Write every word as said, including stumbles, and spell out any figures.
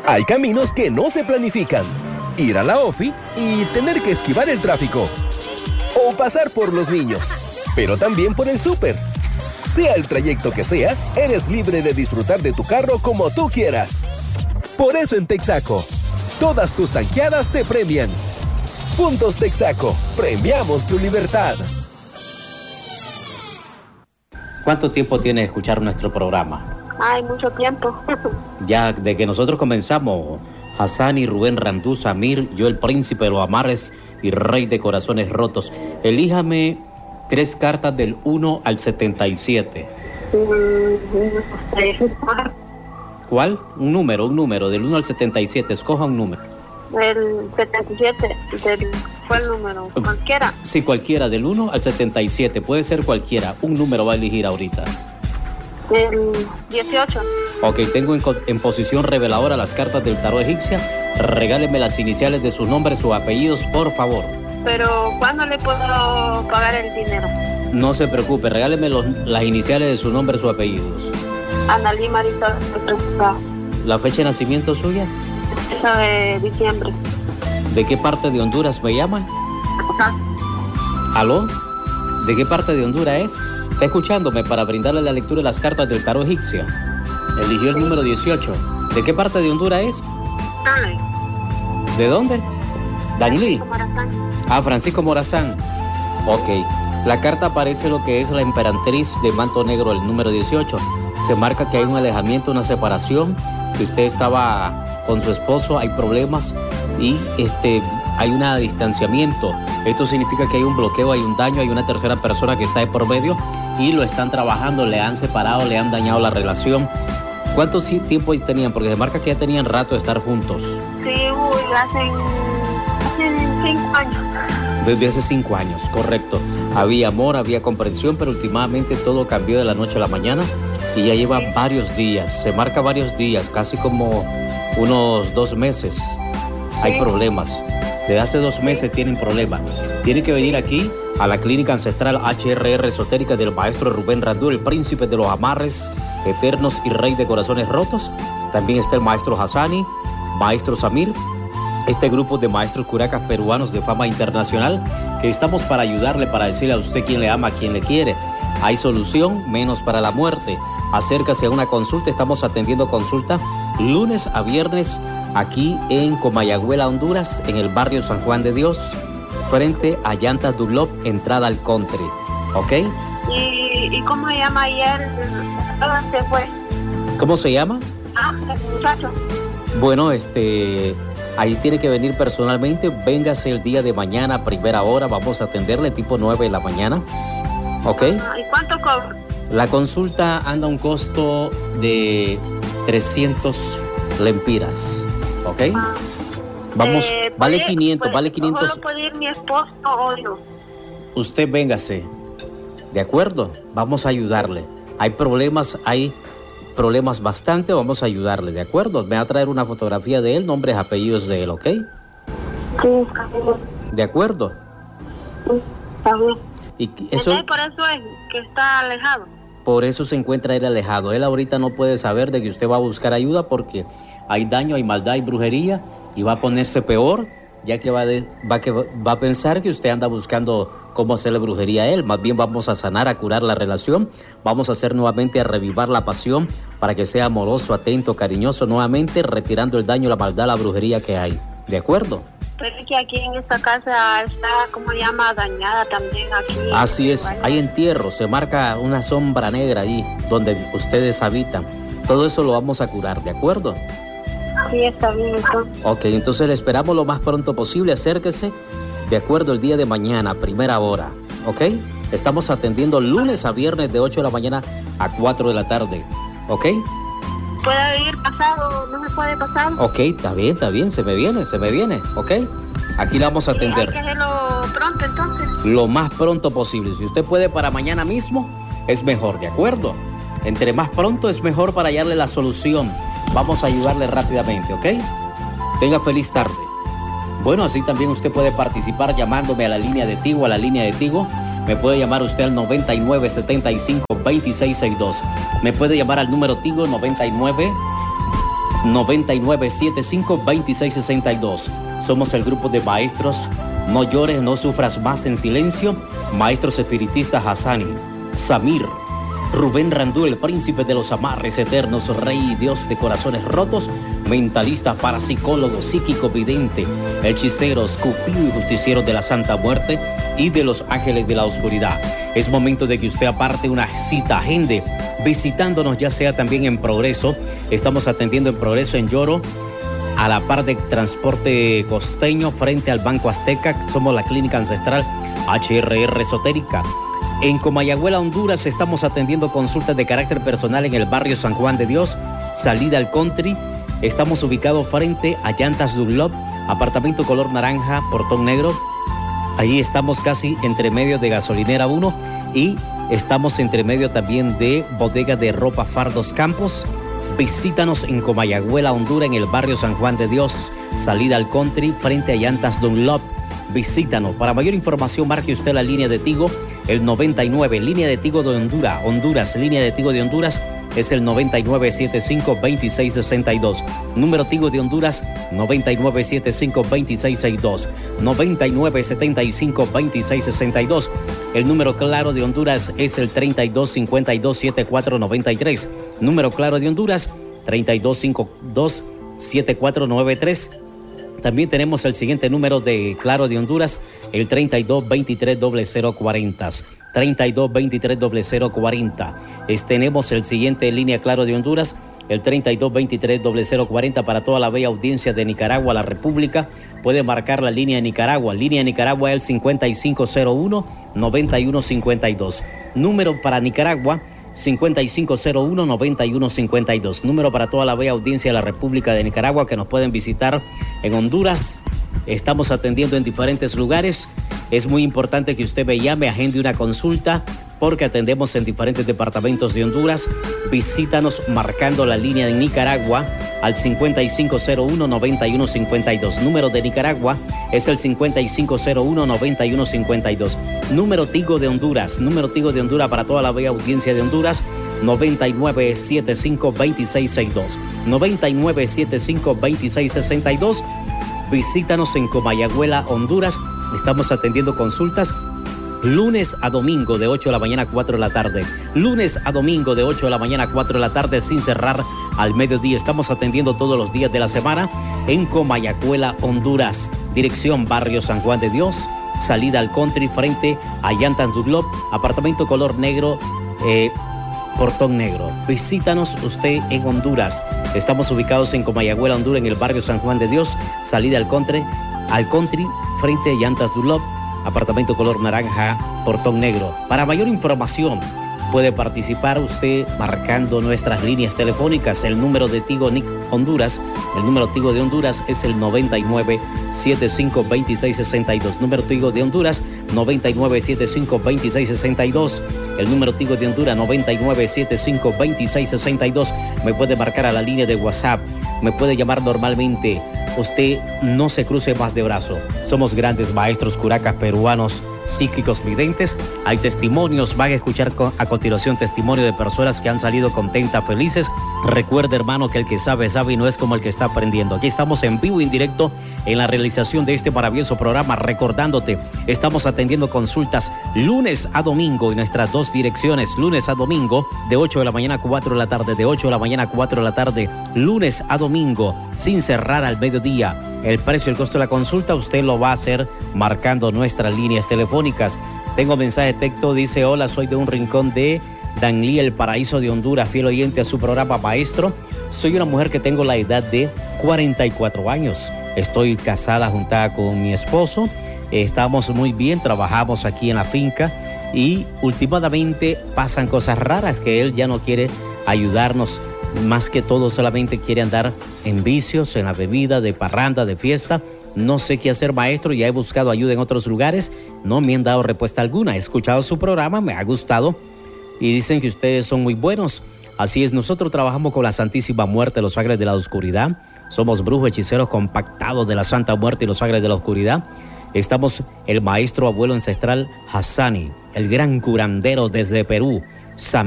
Hay caminos que no se planifican. Ir a la ofi y tener que esquivar el tráfico. O pasar por los niños, pero también por el súper. Sea el trayecto que sea, eres libre de disfrutar de tu carro como tú quieras. Por eso en Texaco, todas tus tanqueadas te premian. Puntos Texaco, premiamos tu libertad. ¿Cuánto tiempo tiene de escuchar nuestro programa? Ay, mucho tiempo. Ya de que nosotros comenzamos, Hassan y Rubén Randú, Samir, yo el príncipe de los amarres y rey de corazones rotos. Elíjame tres cartas del uno al setenta y siete. ¿Cuál? Un número, un número, del uno al setenta y siete. Escoja un número. El setenta y siete, del, fue el número, cualquiera. Sí, cualquiera, del uno al setenta y siete. Puede ser cualquiera. Un número va a elegir ahorita. El dieciocho. Ok, tengo en, en posición reveladora las cartas del tarot egipcia. Regáleme las iniciales de sus nombres o apellidos, por favor. Pero, ¿cuándo le puedo pagar el dinero? No se preocupe, regáleme los, las iniciales de sus nombres o apellidos. Analí Marisol. ¿La fecha de nacimiento suya? Esa de diciembre. ¿De qué parte de Honduras me llaman? Ajá. ¿Aló? ¿De qué parte de Honduras es? Está escuchándome para brindarle la lectura de las cartas del tarot egipcio. Eligió el número dieciocho. ¿De qué parte de Honduras es? Danley. ¿De dónde? Danley. Francisco Morazán. Ah, Francisco Morazán. Ok. La carta aparece lo que es la emperatriz de manto negro, el número dieciocho. Se marca que hay un alejamiento, una separación, que usted estaba con su esposo, hay problemas y este, hay un distanciamiento. Esto significa que hay un bloqueo, hay un daño, hay una tercera persona que está de por medio y lo están trabajando, le han separado, le han dañado la relación. ¿Cuánto tiempo tenían? Porque se marca que ya tenían rato de estar juntos. Sí, uy, hace, hace cinco años. Desde hace cinco años, correcto. Había amor, había comprensión, pero últimamente todo cambió de la noche a la mañana y ya lleva varios días. Se marca varios días, casi como unos dos meses. Hay problemas. Desde hace dos meses tienen problemas. Tienen que venir aquí a la clínica ancestral H R R esotérica del maestro Rubén Randú, el príncipe de los amarres eternos y rey de corazones rotos. También está el maestro Hassani, maestro Samir, este grupo de maestros curacas peruanos de fama internacional que estamos para ayudarle, para decirle a usted quién le ama, quién le quiere. Hay solución, menos para la muerte. Acércase a una consulta. Estamos atendiendo consulta lunes a viernes aquí en Comayagüela, Honduras, en el barrio San Juan de Dios, frente a Llantas Dunlop, entrada al country. ¿Ok? ¿Y, y cómo se llama ayer? ¿Dónde se fue? ¿Cómo se llama? Ah, el muchacho. Bueno, este... ahí tiene que venir personalmente. Véngase el día de mañana a primera hora. Vamos a atenderle tipo nueve de la mañana. ¿Ok? ¿Y cuánto cobra? La consulta anda a un costo de trescientos lempiras. ¿Ok? Ah, Vamos, eh, vale puede, quinientos, puede, vale quinientos. ¿Solo puede ir mi esposo o yo? Usted véngase. ¿De acuerdo? Vamos a ayudarle. Hay problemas, hay problemas bastante, vamos a ayudarle, ¿de acuerdo? Me va a traer una fotografía de él, nombres, apellidos de él, ¿ok? Sí, está bien. ¿De acuerdo? Sí, está bien. Y eso, Entonces, por eso es que está alejado. por eso se encuentra él alejado. Él ahorita no puede saber de que usted va a buscar ayuda porque hay daño, hay maldad, hay brujería y va a ponerse peor, ya que va, de, va, que va a pensar que usted anda buscando cómo hacerle brujería a él. Más bien vamos a sanar, a curar la relación. Vamos a hacer nuevamente, a revivar la pasión para que sea amoroso, atento, cariñoso nuevamente, retirando el daño, la maldad, la brujería que hay. ¿De acuerdo? Pero es que aquí en esta casa está, ¿cómo se llama? Dañada también aquí. Así es, hay entierro, se marca una sombra negra ahí donde ustedes habitan. Todo eso lo vamos a curar, ¿de acuerdo? Sí, está bien, entonces. Ok, entonces le esperamos lo más pronto posible. Acérquese, de acuerdo, el día de mañana, primera hora. ¿Ok? Estamos atendiendo lunes a viernes de ocho de la mañana a cuatro de la tarde. ¿Ok? ¿Puede ir pasado? ¿No se puede pasar? Ok, está bien, está bien, se me viene, se me viene. ¿Ok? Aquí la vamos a atender. Sí, hay que hacerlo pronto, entonces. Lo más pronto posible. Si usted puede para mañana mismo, es mejor, ¿de acuerdo? Entre más pronto es mejor para hallarle la solución. Vamos a ayudarle rápidamente, ¿ok? Tenga feliz tarde. Bueno, así también usted puede participar llamándome a la línea de Tigo, a la línea de Tigo. Me puede llamar usted al noventa y nueve, setenta y cinco, veintiséis sesenta y dos. Me puede llamar al número Tigo noventa y nueve, nueve nueve siete cinco, dos seis seis dos. Somos el grupo de maestros No Llores, No Sufras Más en Silencio, maestros espiritistas Hassani, Samir, Rubén Randú, el príncipe de los amarres eternos, rey y dios de corazones rotos, mentalista, parapsicólogo, psíquico, vidente, hechiceros, cupido y justiciero de la Santa Muerte y de los ángeles de la oscuridad. Es momento de que usted aparte una cita, agende, visitándonos ya sea también en Progreso. Estamos atendiendo en Progreso, en Lloro, a la par de Transporte Costeño, frente al Banco Azteca. Somos la Clínica Ancestral H R R Esotérica. En Comayagüela, Honduras, estamos atendiendo consultas de carácter personal en el barrio San Juan de Dios, salida al country. Estamos ubicados frente a Llantas Dunlop, apartamento color naranja, portón negro. Ahí estamos casi entre medio de Gasolinera uno y estamos entre medio también de Bodega de Ropa Fardos Campos. Visítanos en Comayagüela, Honduras, en el barrio San Juan de Dios, salida al country, frente a Llantas Dunlop. Visítanos. Para mayor información, marque usted la línea de Tigo, el noventa y nueve, línea de Tigo de Honduras, Honduras, línea de Tigo de Honduras, es el noventa y nueve setenta y cinco, veintiséis sesenta y dos. Número Tigo de Honduras, noventa y nueve setenta y cinco, veintiséis sesenta y dos. noventa y nueve setenta y cinco, veintiséis sesenta y dos. El número Claro de Honduras es el treinta y dos cincuenta y dos, setenta y cuatro noventa y tres. Número Claro de Honduras, treinta y dos cincuenta y dos, setenta y cuatro noventa y tres. También tenemos el siguiente número de Claro de Honduras, el treinta y dos veintitrés, cero cuarenta. treinta y dos veintitrés, cero cuarenta. Es, tenemos el siguiente línea Claro de Honduras, el treinta y dos veintitrés, cero cuarenta para toda la bella audiencia de Nicaragua, la República. Puede marcar la línea de Nicaragua. Línea de Nicaragua es el cincuenta y cinco cero uno, noventa y uno cincuenta y dos. Número para Nicaragua, cincuenta y cinco cero uno, noventa y uno cincuenta y dos. Número para toda la bella audiencia de la República de Nicaragua que nos pueden visitar en Honduras. Estamos atendiendo en diferentes lugares. Es muy importante que usted me llame, agende una consulta, porque atendemos en diferentes departamentos de Honduras. Visítanos marcando la línea de Nicaragua al cincuenta y cinco cero uno, noventa y uno cincuenta y dos. Número de Nicaragua es el cincuenta y cinco cero uno, noventa y uno cincuenta y dos. Número Tigo de Honduras, número Tigo de Honduras para toda la bella audiencia de Honduras, noventa y nueve setenta y cinco, veintiséis sesenta y dos. noventa y nueve setenta y cinco, veintiséis sesenta y dos. Visítanos en Comayagüela, Honduras. Estamos atendiendo consultas lunes a domingo de ocho de la mañana a cuatro de la tarde. Lunes a domingo de ocho de la mañana a cuatro de la tarde sin cerrar al mediodía. Estamos atendiendo todos los días de la semana en Comayagüela, Honduras. Dirección Barrio San Juan de Dios, salida al country frente a Llantas Dunlop, apartamento color negro, eh, portón negro. Visítanos usted en Honduras. Estamos ubicados en Comayagüela, Honduras, en el barrio San Juan de Dios, salida al country, al country frente a Llantas Dunlop, apartamento color naranja, portón negro. Para mayor información, puede participar usted marcando nuestras líneas telefónicas. El número de Tigo Honduras, el número Tigo de Honduras es el noventa y nueve setenta y cinco, veintiséis sesenta y dos. Número Tigo de Honduras, noventa y nueve setenta y cinco, veintiséis sesenta y dos. El número Tigo de Honduras, noventa y nueve setenta y cinco, veintiséis sesenta y dos. Me puede marcar a la línea de WhatsApp, me puede llamar normalmente. Usted no se cruce más de brazo. Somos grandes maestros curacas peruanos, psíquicos videntes. Hay testimonios, van a escuchar a continuación testimonio de personas que han salido contentas, felices. Recuerde, hermano, que el que sabe, sabe y no es como el que está aprendiendo. Aquí estamos en vivo y en directo en la realización de este maravilloso programa. Recordándote, estamos atendiendo consultas lunes a domingo en nuestras dos direcciones. Lunes a domingo de ocho de la mañana a cuatro de la tarde, de ocho de la mañana a cuatro de la tarde. Lunes a domingo, sin cerrar al mediodía. El precio y el costo de la consulta usted lo va a hacer marcando nuestras líneas telefónicas. Tengo mensaje de texto, dice: hola, soy de un rincón de Danlí, el paraíso de Honduras, fiel oyente a su programa maestro. Soy una mujer que tengo la edad de cuarenta y cuatro años. Estoy casada juntada con mi esposo. Estamos muy bien, trabajamos aquí en la finca y últimamente pasan cosas raras que él ya no quiere ayudarnos. Más que todo solamente quiere andar en vicios, en la bebida, de parranda, de fiesta. No sé qué hacer, maestro, ya he buscado ayuda en otros lugares, no me han dado respuesta alguna. He escuchado su programa, me ha gustado y dicen que ustedes son muy buenos. Así es, nosotros trabajamos con la Santísima Muerte, los ángeles de la oscuridad. Somos brujos, hechiceros compactados de la Santa Muerte y los ángeles de la oscuridad. Estamos el maestro abuelo ancestral Hassani, el gran curandero desde Perú, Sam